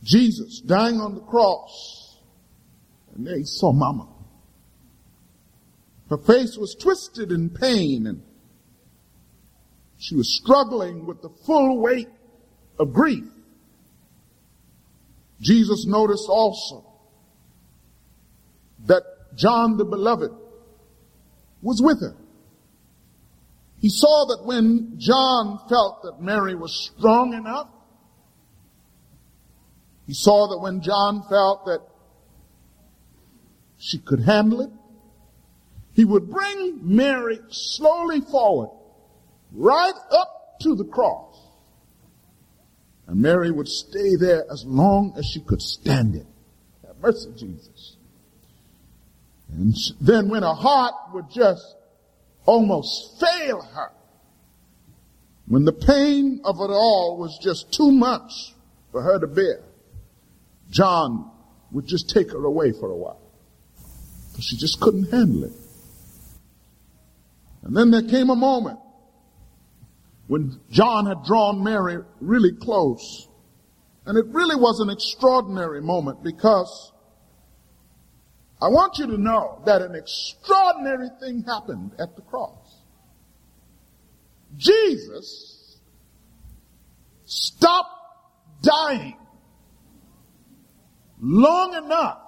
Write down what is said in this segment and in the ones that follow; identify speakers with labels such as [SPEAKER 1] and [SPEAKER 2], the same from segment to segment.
[SPEAKER 1] Jesus dying on the cross, and there he saw Mama. Her face was twisted in pain, and she was struggling with the full weight of grief. Jesus noticed also that John the Beloved was with her. He saw that when John felt that Mary was strong enough, he saw that when John felt that she could handle it, he would bring Mary slowly forward, right up to the cross. And Mary would stay there as long as she could stand it. Have mercy, Jesus. And then when her heart would just almost fail her, when the pain of it all was just too much for her to bear, John would just take her away for a while, because she just couldn't handle it. And then there came a moment when John had drawn Mary really close. And it really was an extraordinary moment, because I want you to know that an extraordinary thing happened at the cross. Jesus stopped dying long enough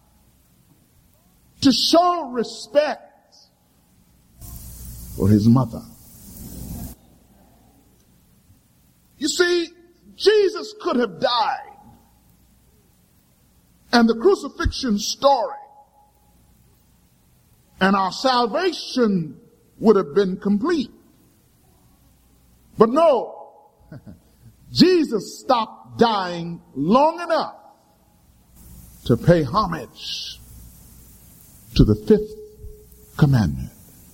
[SPEAKER 1] to show respect for his mother. You see, Jesus could have died, and the crucifixion story and our salvation would have been complete. But no, Jesus stopped dying long enough to pay homage to the fifth commandment.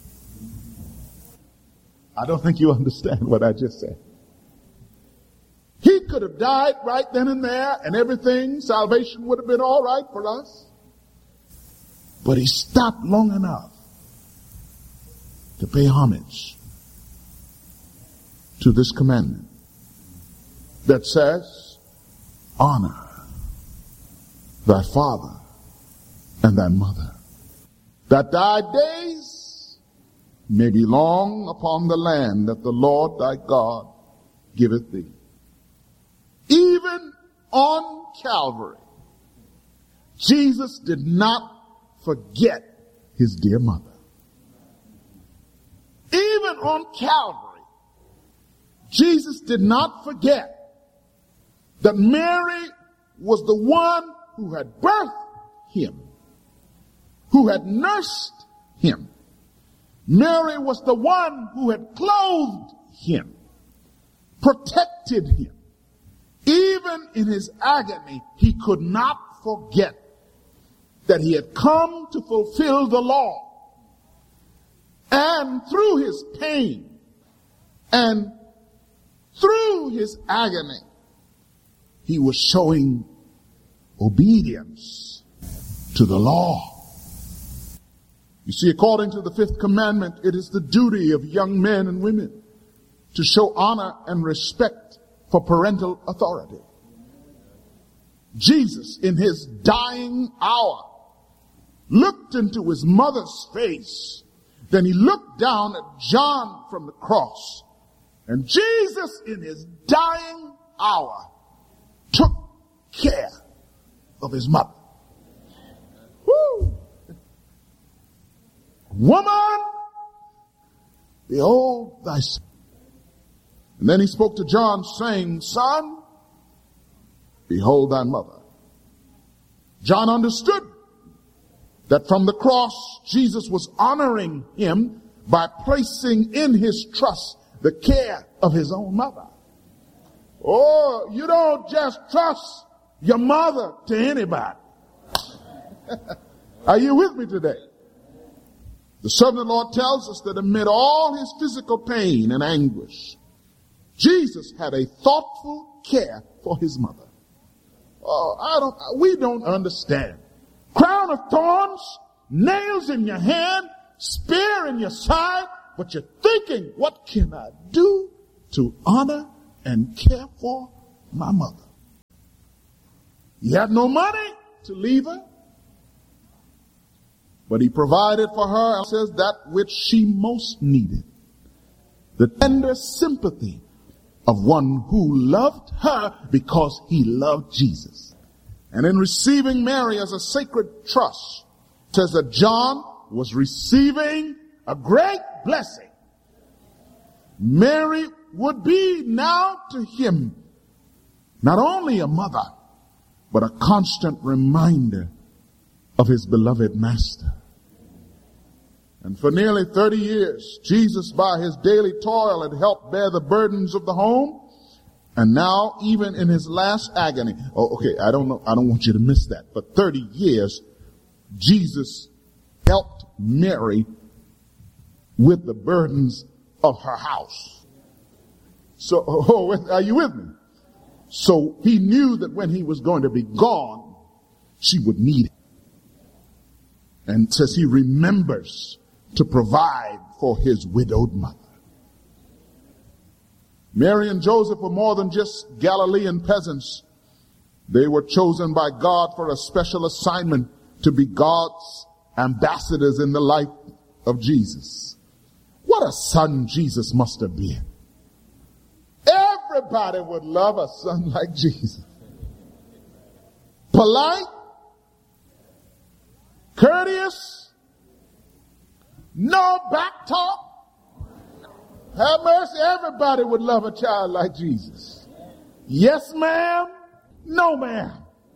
[SPEAKER 1] I don't think you understand what I just said. He could have died right then and there, and everything, salvation would have been all right for us. But he stopped long enough to pay homage to this commandment that says, honor thy father and thy mother, that thy days may be long upon the land that the Lord thy God giveth thee. Even on Calvary, Jesus did not forget his dear mother. Even on Calvary, Jesus did not forget that Mary was the one who had birthed him, who had nursed him. Mary was the one who had clothed him, protected him. Even in his agony, he could not forget that he had come to fulfill the law. And through his pain and through his agony, he was showing obedience to the law. You see, according to the fifth commandment, it is the duty of young men and women to show honor and respect for parental authority. Jesus, in his dying hour, looked into his mother's face. Then he looked down at John from the cross. And Jesus, in his dying hour, took care of his mother. Woo! Woman, behold thy son. And then he spoke to John, saying, son, behold thy mother. John understood that from the cross, Jesus was honoring him by placing in his trust the care of his own mother. Oh, you don't just trust your mother to anybody. Are you with me today? The servant of the Lord tells us that amid all his physical pain and anguish, Jesus had a thoughtful care for his mother. Oh, we don't understand. Crown of thorns, nails in your hand, spear in your side, but you're thinking, what can I do to honor and care for my mother? He had no money to leave her, but he provided for her, and says, that which she most needed. The tender sympathy of one who loved her because he loved Jesus. And in receiving Mary as a sacred trust, it says that John was receiving a great blessing. Mary would be now to him not only a mother, but a constant reminder of his beloved master. And for nearly 30 years, Jesus, by his daily toil, had helped bear the burdens of the home. And now, even in his last agony, I don't want you to miss that. For 30 years, Jesus helped Mary with the burdens of her house. So, are you with me? So he knew that when he was going to be gone, she would need him. And says he remembers to provide for his widowed mother. Mary and Joseph were more than just Galilean peasants. They were chosen by God for a special assignment to be God's ambassadors in the life of Jesus. What a son Jesus must have been. Everybody would love a son like Jesus. Polite, courteous, no back talk. Have mercy, everybody would love a child like Jesus. Yes, ma'am. No, ma'am.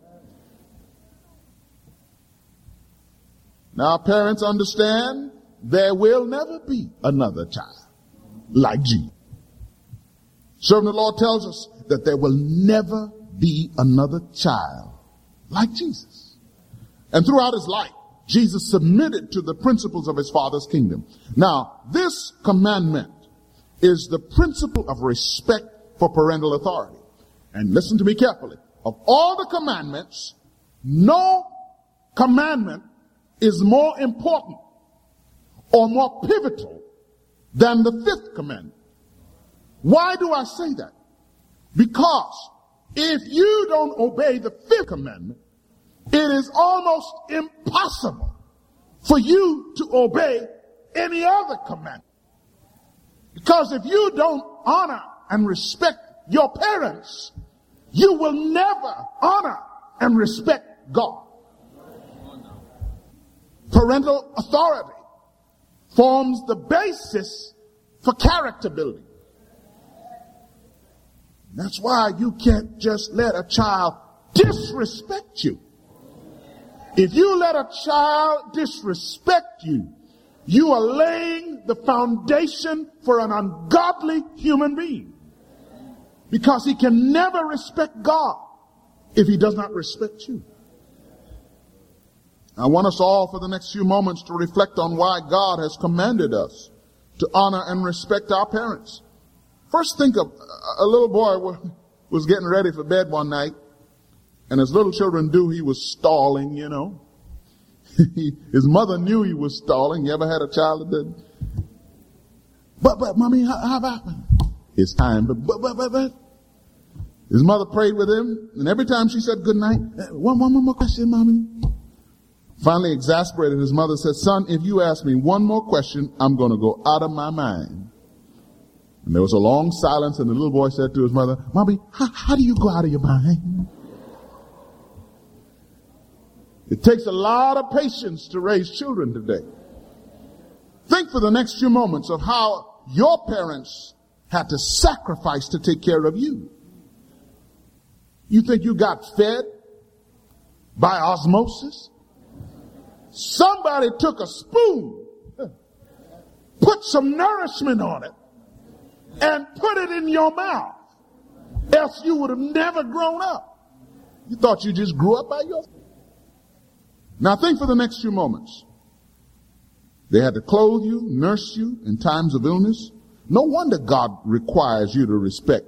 [SPEAKER 1] Now, parents, understand there will never be another child like Jesus. Servant of the Lord tells us that there will never be another child like Jesus. And throughout his life, Jesus submitted to the principles of his Father's kingdom. Now, this commandment is the principle of respect for parental authority. And listen to me carefully. Of all the commandments, no commandment is more important or more pivotal than the fifth commandment. Why do I say that? Because if you don't obey the fifth commandment, it is almost impossible for you to obey any other commandment. Because if you don't honor and respect your parents, you will never honor and respect God. Parental authority forms the basis for character building. That's why you can't just let a child disrespect you. If you let a child disrespect you, you are laying the foundation for an ungodly human being. Because he can never respect God if he does not respect you. I want us all for the next few moments to reflect on why God has commanded us to honor and respect our parents. First, think of a little boy was getting ready for bed one night, and as little children do, he was stalling, you know. His mother knew he was stalling. You ever had a child that did? But, mommy, how about it's time, but. His mother prayed with him, and every time she said good night, one more question, mommy. Finally, exasperated, his mother said, son, if you ask me one more question, I'm going to go out of my mind. And there was a long silence, and the little boy said to his mother, mommy, how do you go out of your mind? It takes a lot of patience to raise children today. Think for the next few moments of how your parents had to sacrifice to take care of you. You think you got fed by osmosis? Somebody took a spoon, put some nourishment on it, and put it in your mouth. Else you would have never grown up. You thought you just grew up by yourself. Now think for the next few moments. They had to clothe you, nurse you in times of illness. No wonder God requires you to respect.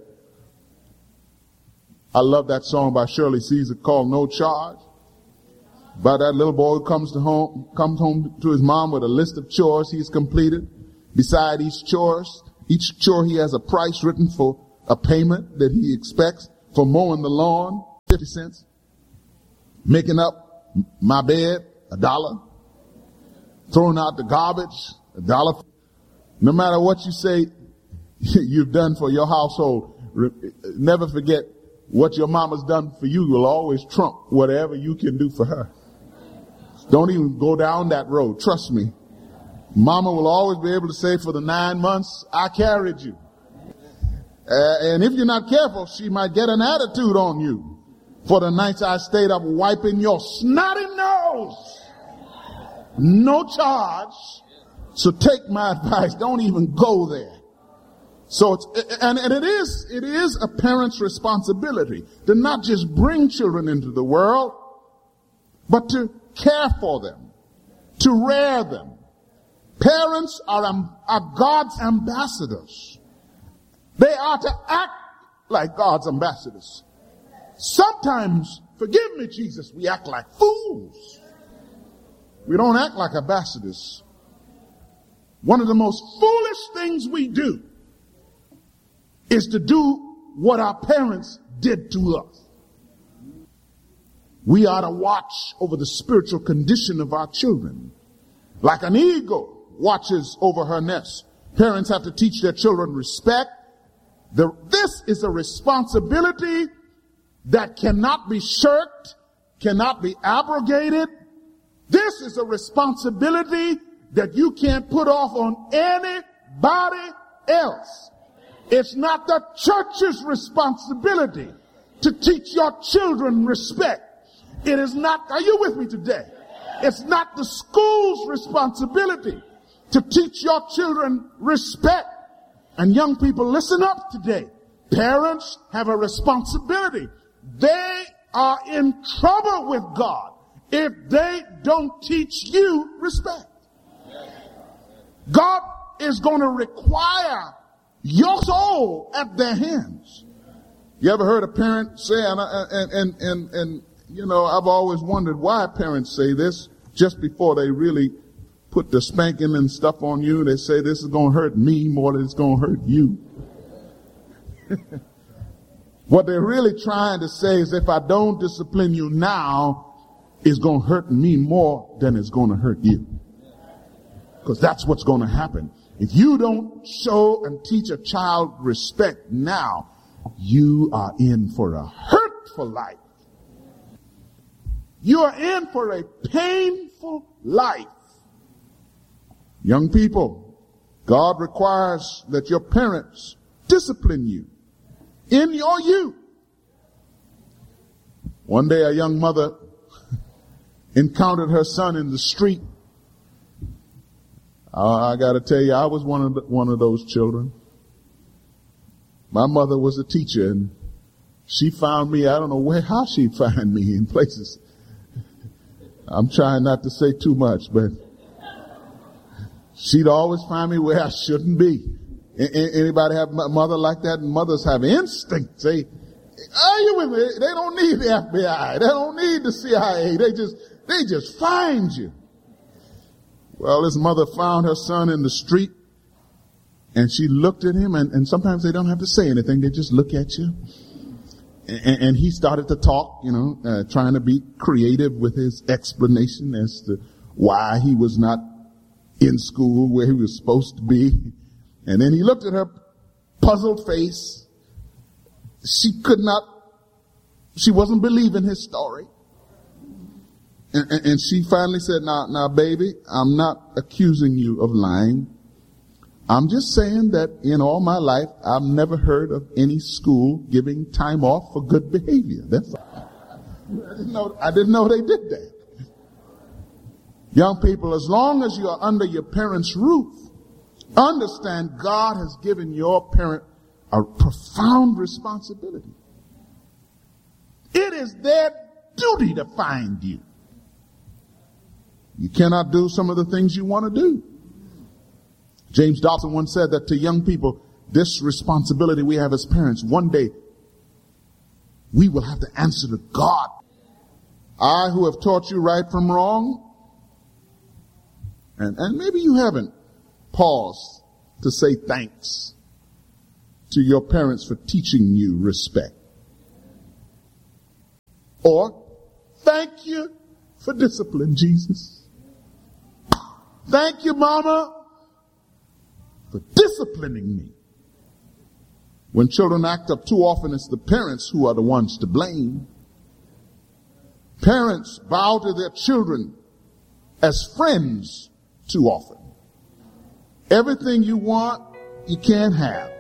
[SPEAKER 1] I love that song by Shirley Caesar called No Charge. By that little boy who comes home to his mom with a list of chores he's completed. Beside each chore he has a price written for a payment that he expects for mowing the lawn, 50 cents. Making up my bed, $1. Throwing out the garbage, $1. No matter what you say you've done for your household, never forget what your mama's done for you will always trump whatever you can do for her. Don't even go down that road. Trust me. Mama will always be able to say, for the 9 months I carried you. And if you're not careful, she might get an attitude on you for the nights I stayed up wiping your snotty nose. No charge. So take my advice. Don't even go there. So it is a parent's responsibility to not just bring children into the world, but to care for them, to rear them. Parents are God's ambassadors. They are to act like God's ambassadors. Sometimes, forgive me, Jesus, we act like fools. We don't act like ambassadors. One of the most foolish things we do is to do what our parents did to us. We are to watch over the spiritual condition of our children. Like an eagle watches over her nest. Parents have to teach their children respect. This is a responsibility that cannot be shirked, cannot be abrogated. This is a responsibility that you can't put off on anybody else. It's not the church's responsibility to teach your children respect. It is not, are you with me today? It's not the school's responsibility to teach your children respect. And young people, listen up today. Parents have a responsibility. They are in trouble with God if they don't teach you respect. God is going to require your soul at their hands. You ever heard a parent say, and you know, I've always wondered why parents say this just before they really put the spanking and stuff on you. They say, this is going to hurt me more than it's going to hurt you. What they're really trying to say is, if I don't discipline you now, it's going to hurt me more than it's going to hurt you. Because that's what's going to happen. If you don't show and teach a child respect now, you are in for a hurtful life. You are in for a painful life. Young people, God requires that your parents discipline you in your youth. One day a young mother encountered her son in the street. I got to tell you, I was one of those children. My mother was a teacher, and she found me, I don't know how she'd find me in places. I'm trying not to say too much, but she'd always find me where I shouldn't be. Anybody have a mother like that? Mothers have instincts. Are you with me? They don't need the FBI. They don't need the CIA. They just find you. Well, this mother found her son in the street, and she looked at him, and sometimes they don't have to say anything. They just look at you. And he started to talk, trying to be creative with his explanation as to why he was not in school where he was supposed to be. And then he looked at her puzzled face. She wasn't believing his story. And she finally said, now, baby, I'm not accusing you of lying. I'm just saying that in all my life, I've never heard of any school giving time off for good behavior. That's all. I didn't know they did that. Young people, as long as you are under your parents' roof, understand God has given your parent a profound responsibility. It is their duty to find you. You cannot do some of the things you want to do. James Dobson once said that to young people, this responsibility we have as parents, one day we will have to answer to God. I who have taught you right from wrong, and maybe you haven't paused to say thanks to your parents for teaching you respect. Or Thank you for discipline, Jesus. Thank you, Mama, for disciplining me. When children act up too often, it's the parents who are the ones to blame. Parents bow to their children as friends too often. Everything you want, you can't have.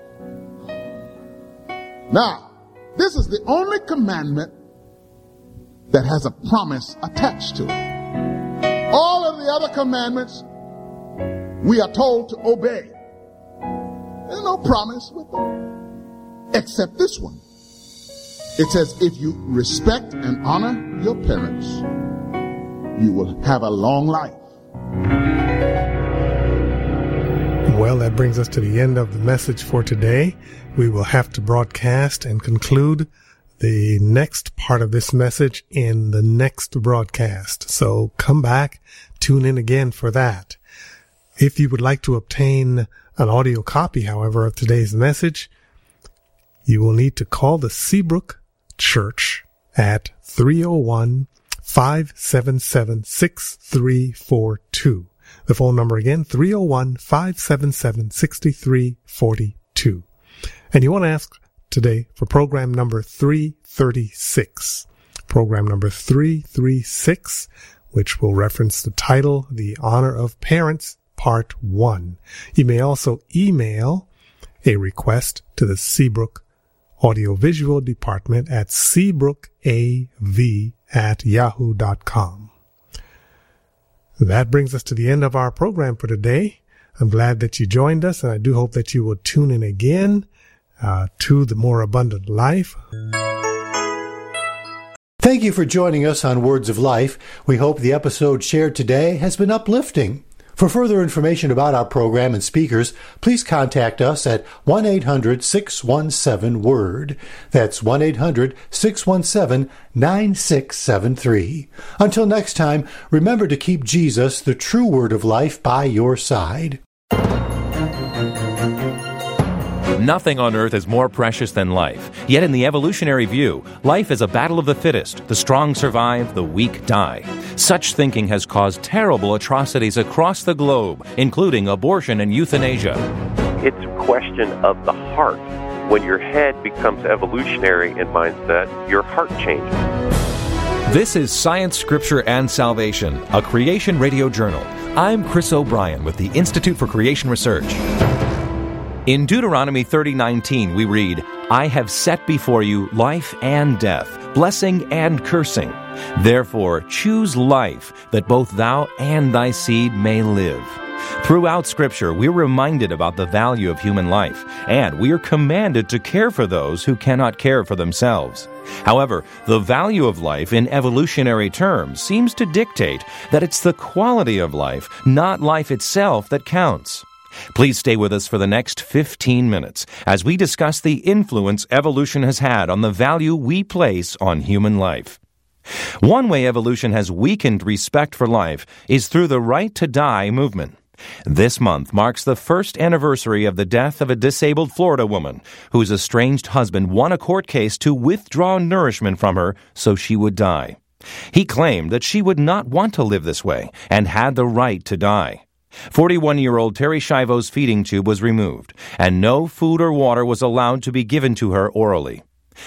[SPEAKER 1] Now, this is the only commandment that has a promise attached to it. All of the other commandments we are told to obey. There's no promise with them, except this one. It says, if you respect and honor your parents, you will have a long life.
[SPEAKER 2] Well, that brings us to the end of the message for today. We will have to broadcast and conclude the next part of this message in the next broadcast. So come back, tune in again for that. If you would like to obtain an audio copy, however, of today's message, you will need to call the Seabrook Church at 301-577-6342. The phone number again, 301-577-6342. And you want to ask today for program number 336. Program number 336, which will reference the title, The Honor of Parents, Part 1. You may also email a request to the Seabrook Audiovisual Department at seabrookav@yahoo.com. That brings us to the end of our program for today. I'm glad that you joined us, and I do hope that you will tune in again to The More Abundant Life.
[SPEAKER 3] Thank you for joining us on Words of Life. We hope the episode shared today has been uplifting. For further information about our program and speakers, please contact us at 1-800-617-WORD. That's 1-800-617-9673. Until next time, remember to keep Jesus, the true Word of life, by your side.
[SPEAKER 4] Nothing on earth is more precious than life. Yet in the evolutionary view, life is a battle of the fittest. The strong survive, the weak die. Such thinking has caused terrible atrocities across the globe, including abortion and euthanasia.
[SPEAKER 5] It's a question of the heart. When your head becomes evolutionary in mindset, your heart changes.
[SPEAKER 4] This is Science, Scripture, and Salvation, a Creation Radio Journal. I'm Chris O'Brien with the Institute for Creation Research. In Deuteronomy 30:19, we read, I have set before you life and death, blessing and cursing. Therefore, choose life, that both thou and thy seed may live. Throughout Scripture, we're reminded about the value of human life, and we are commanded to care for those who cannot care for themselves. However, the value of life in evolutionary terms seems to dictate that it's the quality of life, not life itself, that counts. Please stay with us for the next 15 minutes as we discuss the influence evolution has had on the value we place on human life. One way evolution has weakened respect for life is through the Right to Die movement. This month marks the first anniversary of the death of a disabled Florida woman whose estranged husband won a court case to withdraw nourishment from her so she would die. He claimed that she would not want to live this way and had the right to die. 41-year-old Terry Schiavo's feeding tube was removed, and no food or water was allowed to be given to her orally.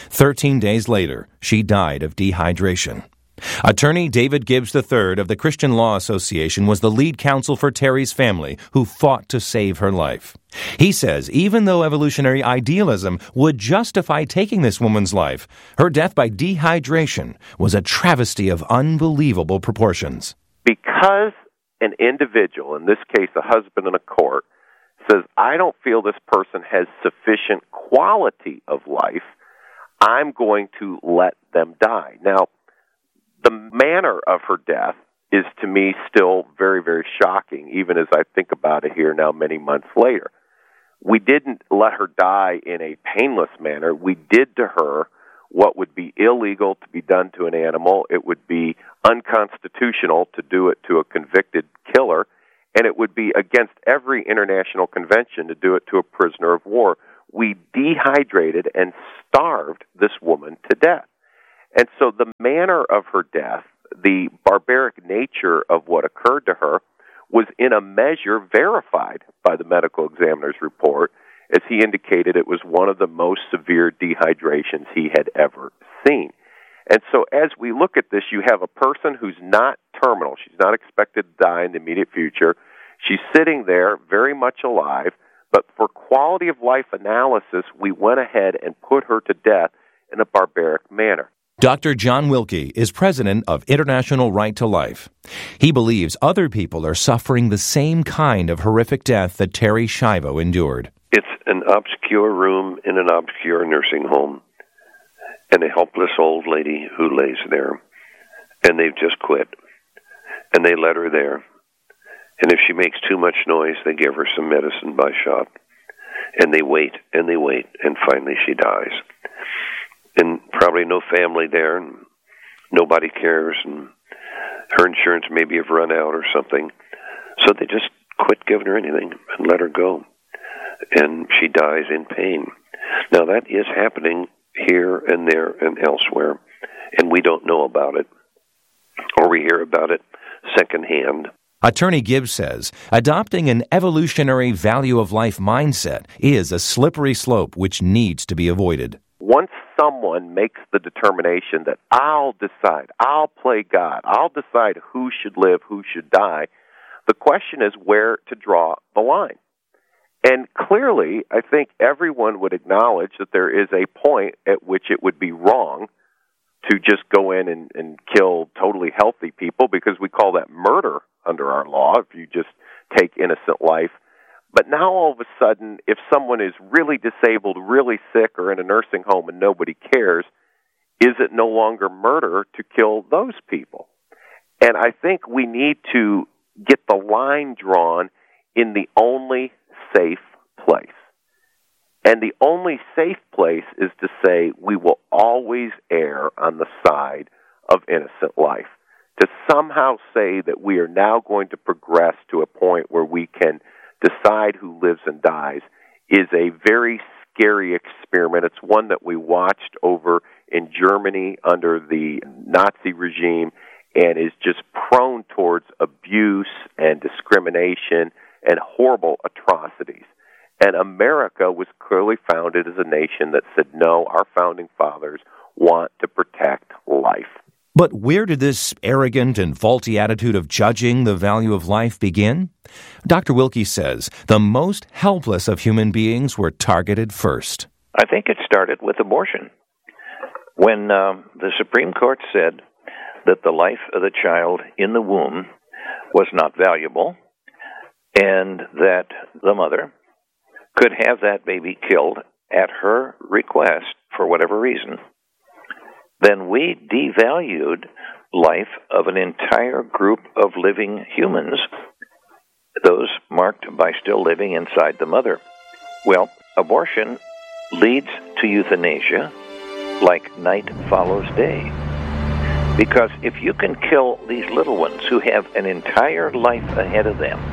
[SPEAKER 4] 13 days later, she died of dehydration. Attorney David Gibbs III of the Christian Law Association was the lead counsel for Terry's family, who fought to save her life. He says even though evolutionary idealism would justify taking this woman's life, her death by dehydration was a travesty of unbelievable proportions.
[SPEAKER 5] Because an individual, in this case a husband in a court, says, I don't feel this person has sufficient quality of life, I'm going to let them die. Now, the manner of her death is to me still very, very shocking, even as I think about it here now many months later. We didn't let her die in a painless manner. We did to her what would be illegal to be done to an animal. It would be unconstitutional to do it to a convicted killer, and it would be against every international convention to do it to a prisoner of war. We dehydrated and starved this woman to death. And so the manner of her death, the barbaric nature of what occurred to her, was in a measure verified by the medical examiner's report, as he indicated it was one of the most severe dehydrations he had ever seen. And so as we look at this, you have a person who's not terminal. She's not expected to die in the immediate future. She's sitting there very much alive, but for quality of life analysis, we went ahead and put her to death in a barbaric manner.
[SPEAKER 4] Dr. John Wilkie is president of International Right to Life. He believes other people are suffering the same kind of horrific death that Terri Schiavo endured.
[SPEAKER 6] It's an obscure room in an obscure nursing home, and a helpless old lady who lays there, and they've just quit, and they let her there. And if she makes too much noise, they give her some medicine by shot, and they wait, and finally she dies. And probably no family there, and nobody cares, and her insurance maybe have run out or something. So they just quit giving her anything and let her go. And she dies in pain. Now that is happening here and there and elsewhere, and we don't know about it, or we hear about it secondhand.
[SPEAKER 4] Attorney Gibbs says adopting an evolutionary value of life mindset is a slippery slope which needs to be avoided.
[SPEAKER 5] Once someone makes the determination that I'll decide, I'll play God, I'll decide who should live, who should die, the question is where to draw the line. And clearly, I think everyone would acknowledge that there is a point at which it would be wrong to just go in and kill totally healthy people, because we call that murder under our law if you just take innocent life. But now all of a sudden, if someone is really disabled, really sick, or in a nursing home and nobody cares, is it no longer murder to kill those people? And I think we need to get the line drawn in the only safe place. And the only safe place is to say we will always err on the side of innocent life. To somehow say that we are now going to progress to a point where we can decide who lives and dies is a very scary experiment. It's one that we watched over in Germany under the Nazi regime and is just prone towards abuse and discrimination and horrible atrocities. And America was clearly founded as a nation that said, no, our founding fathers want to protect life.
[SPEAKER 4] But where did this arrogant and faulty attitude of judging the value of life begin? Dr. Wilkie says the most helpless of human beings were targeted first.
[SPEAKER 7] I think it started with abortion. When the Supreme Court said that the life of the child in the womb was not valuable and that the mother could have that baby killed at her request for whatever reason, then we devalued life of an entire group of living humans, those marked by still living inside the mother. Well, abortion leads to euthanasia like night follows day. Because if you can kill these little ones who have an entire life ahead of them,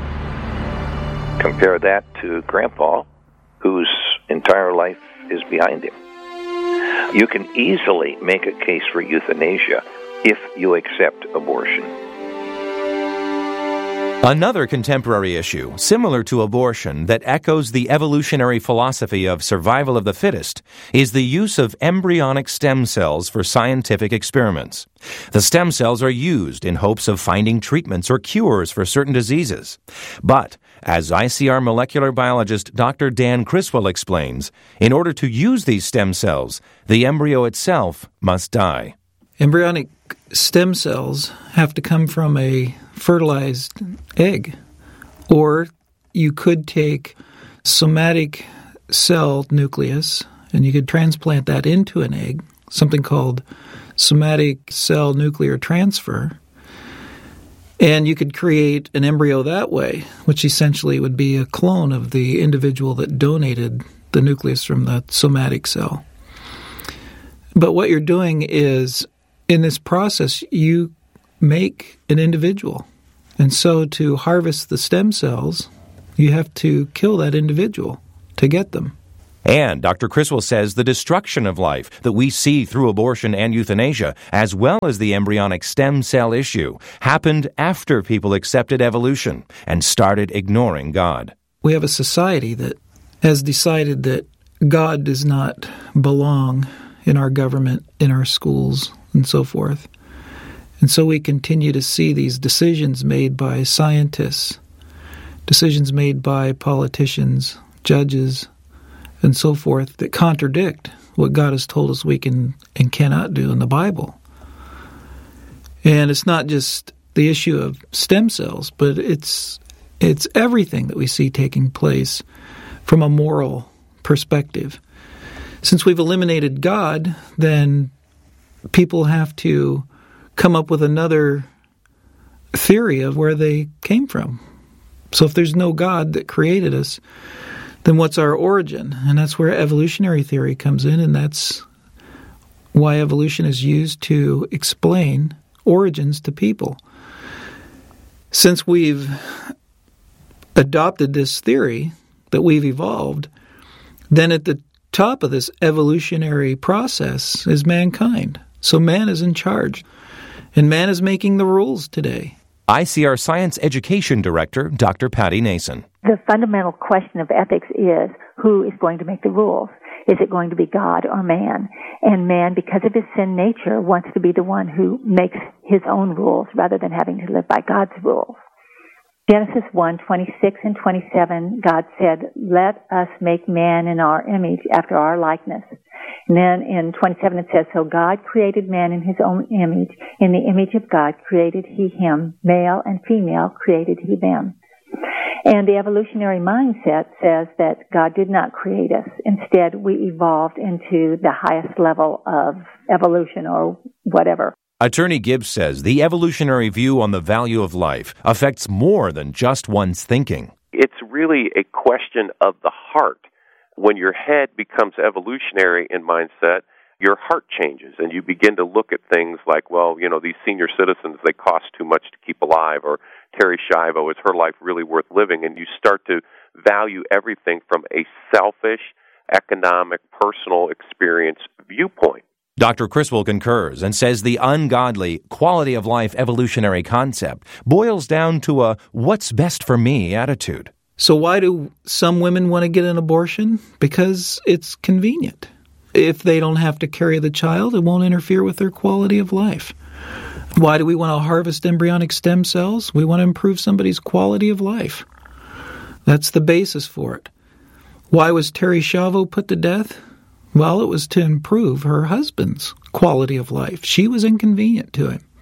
[SPEAKER 7] compare that to Grandpa, whose entire life is behind him. You can easily make a case for euthanasia if you accept abortion.
[SPEAKER 4] Another contemporary issue, similar to abortion, that echoes the evolutionary philosophy of survival of the fittest, is the use of embryonic stem cells for scientific experiments. The stem cells are used in hopes of finding treatments or cures for certain diseases. But, as ICR molecular biologist Dr. Dan Criswell explains, in order to use these stem cells, the embryo itself must die.
[SPEAKER 8] Embryonic stem cells have to come from a fertilized egg. Or you could take somatic cell nucleus and you could transplant that into an egg, something called somatic cell nuclear transfer. And you could create an embryo that way, which essentially would be a clone of the individual that donated the nucleus from the somatic cell. But what you're doing is, in this process, you make an individual. And so to harvest the stem cells, you have to kill that individual to get them.
[SPEAKER 4] And Dr. Criswell says the destruction of life that we see through abortion and euthanasia, as well as the embryonic stem cell issue, happened after people accepted evolution and started ignoring God.
[SPEAKER 8] We have a society that has decided that God does not belong in our government, in our schools, and so forth. And so we continue to see these decisions made by scientists, decisions made by politicians, judges, and so forth that contradict what God has told us we can and cannot do in the Bible. And it's not just the issue of stem cells, but it's everything that we see taking place from a moral perspective. Since we've eliminated God, then people have to come up with another theory of where they came from. So if there's no God that created us, then what's our origin? And that's where evolutionary theory comes in, and that's why evolution is used to explain origins to people. Since we've adopted this theory that we've evolved, then at the top of this evolutionary process is mankind. So man is in charge, and man is making the rules today.
[SPEAKER 4] ICR Science Education Director, Dr. Patty Nason.
[SPEAKER 9] The fundamental question of ethics is who is going to make the rules? Is it going to be God or man? And man, because of his sin nature, wants to be the one who makes his own rules rather than having to live by God's rules. Genesis 1:26 and 27, God said, "Let us make man in our image after our likeness." And then in 27 it says, "So God created man in his own image. In the image of God created he him. Male and female created he them." And the evolutionary mindset says that God did not create us. Instead, we evolved into the highest level of evolution or whatever.
[SPEAKER 4] Attorney Gibbs says the evolutionary view on the value of life affects more than just one's thinking.
[SPEAKER 5] It's really a question of the heart. When your head becomes evolutionary in mindset, your heart changes, and you begin to look at things like, well, you know, these senior citizens, they cost too much to keep alive, or Terri Schiavo, is her life really worth living? And you start to value everything from a selfish, economic, personal experience viewpoint.
[SPEAKER 4] Dr. Criswell concurs and says the ungodly quality of life evolutionary concept boils down to a what's best for me attitude.
[SPEAKER 8] So why do some women want to get an abortion? Because it's convenient. If they don't have to carry the child, it won't interfere with their quality of life. Why do we want to harvest embryonic stem cells? We want to improve somebody's quality of life. That's the basis for it. Why was Terri Schiavo put to death? Well, it was to improve her husband's quality of life. She was inconvenient to him.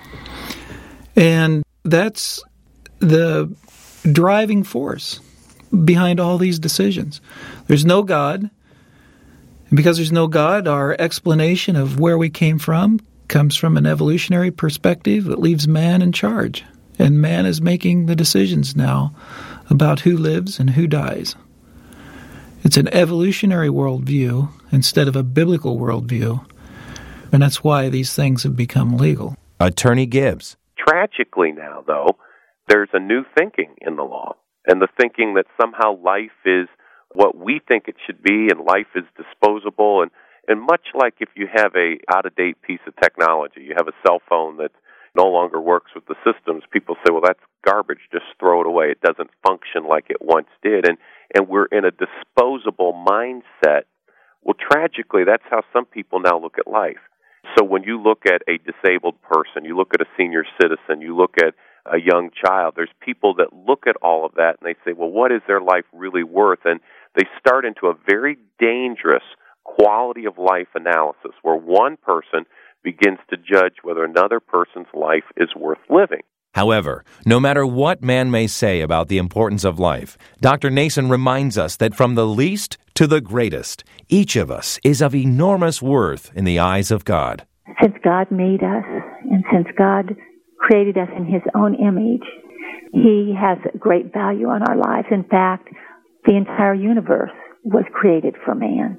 [SPEAKER 8] And that's the driving force behind all these decisions. There's no God. And because there's no God, our explanation of where we came from comes from an evolutionary perspective that leaves man in charge. And man is making the decisions now about who lives and who dies. It's an evolutionary worldview instead of a biblical worldview, and that's why these things have become legal.
[SPEAKER 4] Attorney Gibbs.
[SPEAKER 5] Tragically now, though, there's a new thinking in the law, and the thinking that somehow life is what we think it should be, and life is disposable, and much like if you have a out-of-date piece of technology, you have a cell phone that no longer works with the systems, people say, well, that's garbage, just throw it away. It doesn't function like it once did, and we're in a disposable mindset. Well, tragically, that's how some people now look at life. So when you look at a disabled person, you look at a senior citizen, you look at a young child, there's people that look at all of that and they say, well, what is their life really worth? And they start into a very dangerous quality of life analysis where one person begins to judge whether another person's life is worth living.
[SPEAKER 4] However, no matter what man may say about the importance of life, Dr. Nason reminds us that from the least to the greatest, each of us is of enormous worth in the eyes of God.
[SPEAKER 9] Since God made us, and since God created us in his own image, he has great value on our lives. In fact, the entire universe was created for man.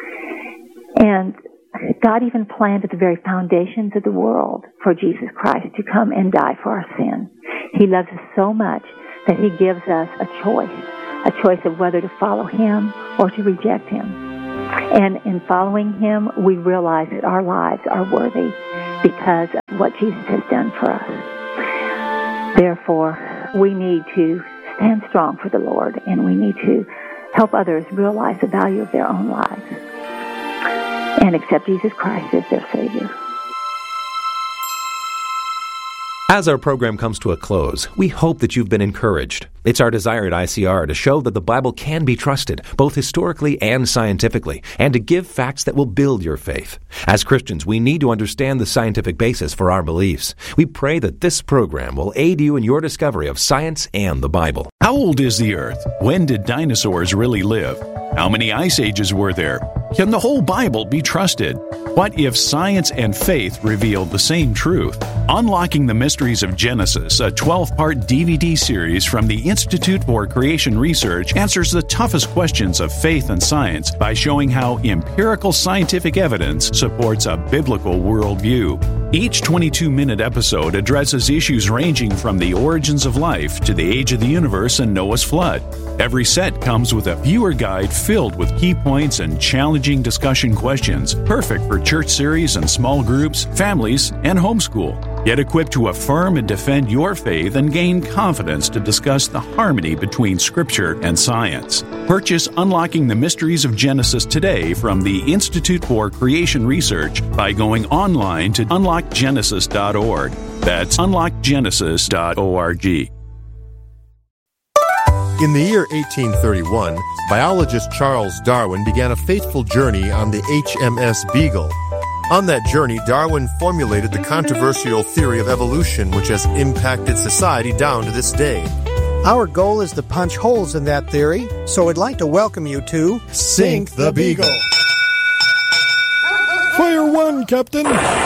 [SPEAKER 9] And God even planned at the very foundations of the world for Jesus Christ to come and die for our sin. He loves us so much that he gives us a choice a choice of whether to follow him or to reject him. And in following him, we realize that our lives are worthy because of what Jesus has done for us. Therefore, we need to stand strong for the Lord, and we need to help others realize the value of their own lives and accept Jesus Christ as their Savior.
[SPEAKER 4] As our program comes to a close, we hope that you've been encouraged. It's our desire at ICR to show that the Bible can be trusted, both historically and scientifically, and to give facts that will build your faith. As Christians, we need to understand the scientific basis for our beliefs. We pray that this program will aid you in your discovery of science and the Bible.
[SPEAKER 10] How old is the Earth? When did dinosaurs really live? How many ice ages were there? Can the whole Bible be trusted? What if science and faith reveal the same truth? Unlocking the Mysteries of Genesis, a 12-part DVD series from the Institute for Creation Research, answers the toughest questions of faith and science by showing how empirical scientific evidence supports a biblical worldview. Each 22-minute episode addresses issues ranging from the origins of life to the age of the universe and Noah's flood. Every set comes with a viewer guide filled with key points and challenging discussion questions, perfect for church series and small groups, families, and homeschool. Get equipped to affirm and defend your faith and gain confidence to discuss the harmony between Scripture and science. Purchase Unlocking the Mysteries of Genesis today from the Institute for Creation Research by going online to unlockgenesis.org. That's unlockgenesis.org.
[SPEAKER 11] In the year 1831, biologist Charles Darwin began a fateful journey on the HMS Beagle. On that journey, Darwin formulated the controversial theory of evolution, which has impacted society down to this day.
[SPEAKER 12] Our goal is to punch holes in that theory, so I'd like to welcome you to
[SPEAKER 11] Sink the Beagle.
[SPEAKER 2] Fire one, Captain.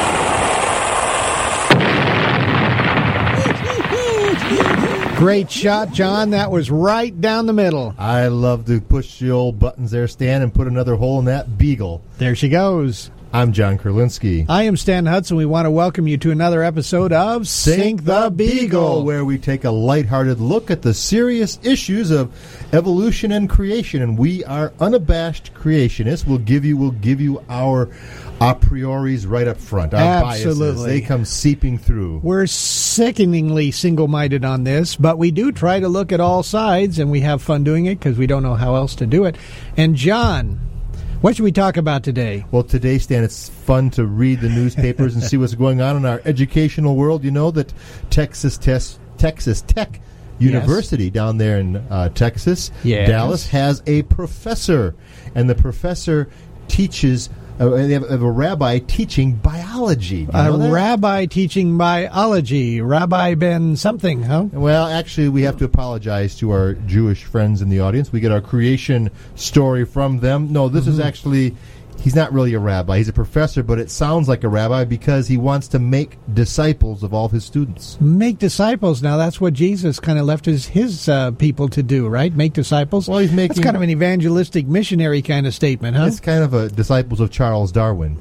[SPEAKER 13] Great shot, John. That was right down the middle.
[SPEAKER 14] I love to push the old buttons there, Stan, and put another hole in that beagle.
[SPEAKER 13] There she goes.
[SPEAKER 14] I'm John Kurlinski.
[SPEAKER 13] I am Stan Hudson. We want to welcome you to another episode of Sink the Beagle,
[SPEAKER 14] where we take a lighthearted look at the serious issues of evolution and creation. And we are unabashed creationists. We'll give you our a prioris right up front. Our
[SPEAKER 13] Absolutely.
[SPEAKER 14] Biases, they come seeping through.
[SPEAKER 13] We're sickeningly single-minded on this, but we do try to look at all sides, and we have fun doing it because we don't know how else to do it. And John, what should we talk about today?
[SPEAKER 14] Well, today, Stan, it's fun to read the newspapers and see what's going on in our educational world. You know that Texas Tech University down there in Texas, Dallas, has a professor, and the professor teaches. They have a rabbi teaching biology.
[SPEAKER 13] Rabbi teaching biology. Rabbi Ben something, huh?
[SPEAKER 14] Well, actually, we have to apologize to our Jewish friends in the audience. We get our creation story from them. No, this is actually... He's not really a rabbi. He's a professor, but it sounds like a rabbi because he wants to make disciples of all his students.
[SPEAKER 13] Make disciples. Now, that's what Jesus kind of left his people to do, right? Make disciples.
[SPEAKER 14] Well, that's
[SPEAKER 13] kind of an evangelistic missionary kind of statement, huh?
[SPEAKER 14] It's kind of a disciples of Charles Darwin.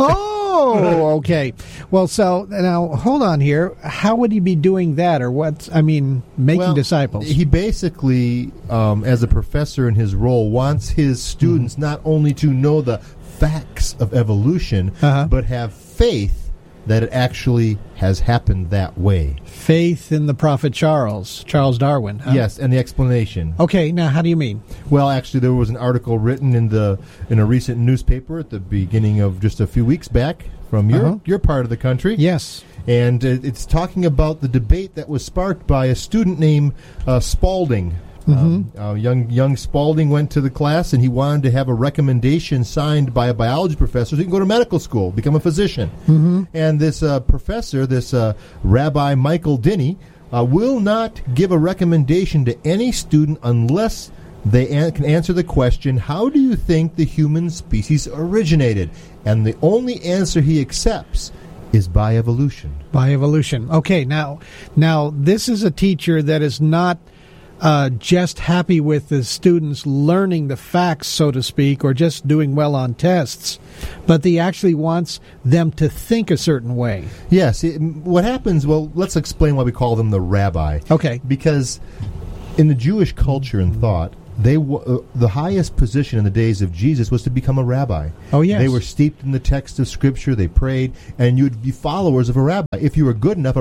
[SPEAKER 13] Oh, okay. Well, so now hold on here. How would he be doing that, or making disciples?
[SPEAKER 14] He basically, as a professor in his role, wants his students not only to know the facts of evolution, but have faith that it actually has happened that way.
[SPEAKER 13] Faith in the prophet Charles Darwin. Huh?
[SPEAKER 14] Yes, and the explanation.
[SPEAKER 13] Okay, now how do you mean?
[SPEAKER 14] Well, actually, there was an article written in a recent newspaper at the beginning of just a few weeks back from your part of the country.
[SPEAKER 13] Yes.
[SPEAKER 14] And it's talking about the debate that was sparked by a student named Spalding. Young Spalding went to the class, and he wanted to have a recommendation signed by a biology professor so he can go to medical school, become a physician. And this professor, this Rabbi Michael Denny, will not give a recommendation to any student unless they can answer the question, how do you think the human species originated? And the only answer he accepts is by evolution.
[SPEAKER 13] By evolution. Okay, now this is a teacher that is not just happy with the students learning the facts, so to speak, or just doing well on tests, but he actually wants them to think a certain way.
[SPEAKER 14] Yes. What happens, well, let's explain why we call them the rabbi.
[SPEAKER 13] Okay.
[SPEAKER 14] Because In the Jewish culture and thought, the highest position in the days of Jesus was to become a rabbi.
[SPEAKER 13] Oh, yes.
[SPEAKER 14] They were steeped in the text of Scripture. They prayed, and you'd be followers of a rabbi. If you were good enough,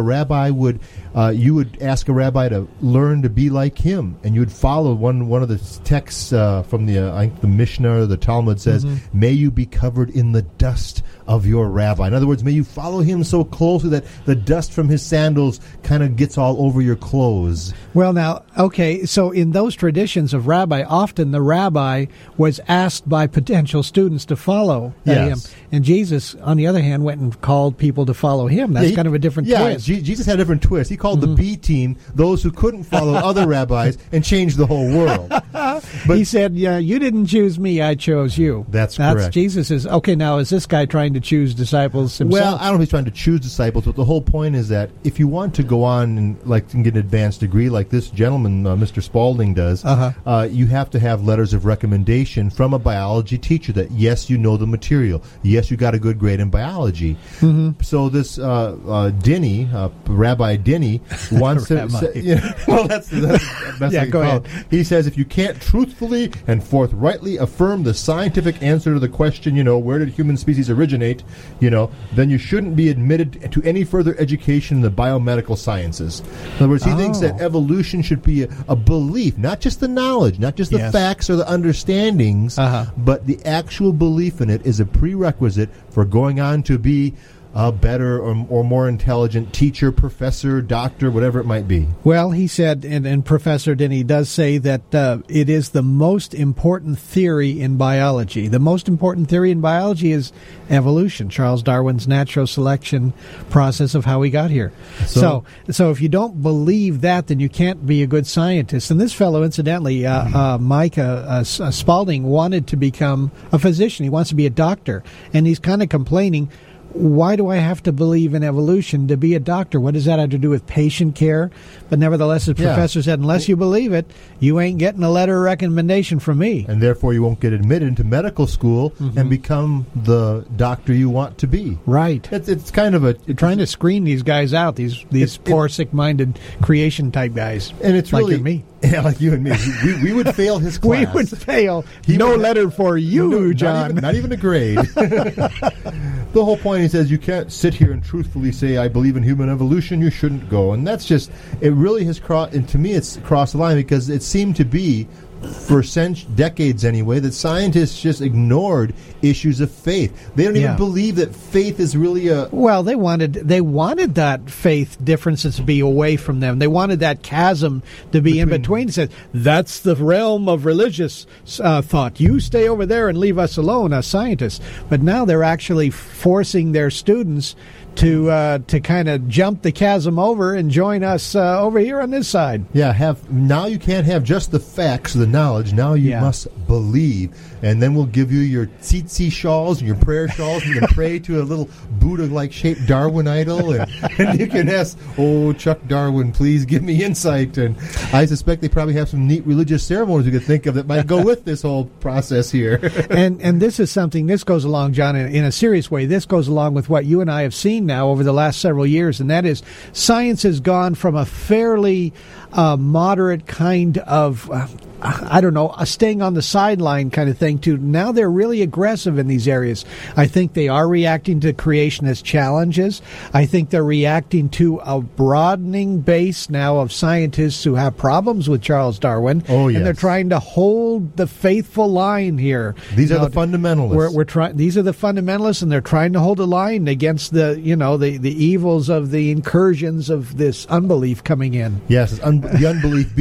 [SPEAKER 14] you would ask a rabbi to learn to be like him, and you would follow one of the texts from I think the Mishnah or the Talmud says, "May you be covered in the dust of your rabbi." In other words, may you follow him so closely that the dust from his sandals kind of gets all over your clothes.
[SPEAKER 13] Well, now, okay, so in those traditions of rabbi, often the rabbi was asked by potential students to follow him. And Jesus, on the other hand, went and called people to follow him. That's kind of a different twist.
[SPEAKER 14] Jesus had a different twist. He called the B team those who couldn't follow other rabbis and changed the whole world.
[SPEAKER 13] But he said, "Yeah, you didn't choose me, I chose you."
[SPEAKER 14] That's correct.
[SPEAKER 13] Jesus is, okay, now is this guy trying to choose disciples himself?
[SPEAKER 14] Well, I don't know if he's trying to choose disciples, but the whole point is that if you want to go on and get an advanced degree like this gentleman, Mr. Spalding, does, you have to have letters of recommendation from a biology teacher that, yes, you know the material. Yes, you got a good grade in biology. So this Denny, Rabbi Denny, wants to... that's
[SPEAKER 13] go ahead.
[SPEAKER 14] He says, if you can't truthfully and forthrightly affirm the scientific answer to the question, where did human species originate, then you shouldn't be admitted to any further education in the biomedical sciences. In other words, he thinks that evolution should be a belief, not just the knowledge, not just the facts or the understandings, but the actual belief in it is a prerequisite for going on to be a better or more intelligent teacher, professor, doctor, whatever it might be.
[SPEAKER 13] Well, he said, and Professor Denny does say that it is the most important theory in biology. The most important theory in biology is evolution, Charles Darwin's natural selection process of how we got here. So if you don't believe that, then you can't be a good scientist. And this fellow, incidentally, Micah Spalding, wanted to become a physician. He wants to be a doctor. And he's kind of complaining, why do I have to believe in evolution to be a doctor? What does that have to do with patient care? But nevertheless, the professor said, unless you believe it, you ain't getting a letter of recommendation from me.
[SPEAKER 14] And therefore you won't get admitted into medical school and become the doctor you want to be.
[SPEAKER 13] Right.
[SPEAKER 14] It's kind of
[SPEAKER 13] You're trying to screen these guys out, these poor, sick-minded creation-type guys.
[SPEAKER 14] And it's
[SPEAKER 13] like
[SPEAKER 14] really...
[SPEAKER 13] me.
[SPEAKER 14] Yeah, like you and me. We would fail his class.
[SPEAKER 13] We would fail. No letter for you, John.
[SPEAKER 14] Not even a grade. The whole point, he says, you can't sit here and truthfully say, I believe in human evolution, you shouldn't go. And that's just, it really has crossed, and to me it's crossed the line, because it seemed to be, for decades anyway, that scientists just ignored issues of faith. They don't even believe that faith is really a...
[SPEAKER 13] Well, they wanted that faith differences to be away from them. They wanted that chasm to be in between. It said, that's the realm of religious thought. You stay over there and leave us alone, us scientists. But now they're actually forcing their students to kind of jump the chasm over and join us over here on this side.
[SPEAKER 14] Yeah, now you can't have just the facts, the knowledge. Now you must believe. And then we'll give you your tsitsi shawls and your prayer shawls. And you can pray to a little Buddha-like shaped Darwin idol. And you can ask, oh, Chuck Darwin, please give me insight. And I suspect they probably have some neat religious ceremonies we could think of that might go with this whole process here.
[SPEAKER 13] and this is something, this goes along, John, in a serious way. This goes along with what you and I have seen now over the last several years, and that is science has gone from a fairly moderate kind of, staying on the sideline kind of thing to now they're really aggressive in these areas. I think they are reacting to creationist challenges. I think they're reacting to a broadening base now of scientists who have problems with Charles Darwin.
[SPEAKER 14] Oh, yes.
[SPEAKER 13] And they're trying to hold the faithful line here.
[SPEAKER 14] These are the fundamentalists.
[SPEAKER 13] These are the fundamentalists, and they're trying to hold a line against the evils of the incursions of this unbelief coming in.
[SPEAKER 14] Yes, the unbelief